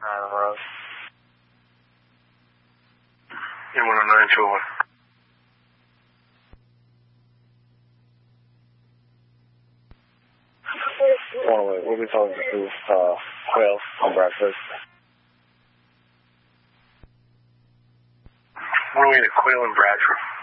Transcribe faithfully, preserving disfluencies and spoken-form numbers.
Nine Rose. And one oh nine two oh one. One way, we'll be talking to uh, Quail on Bradford. One way to Quail and Bradford.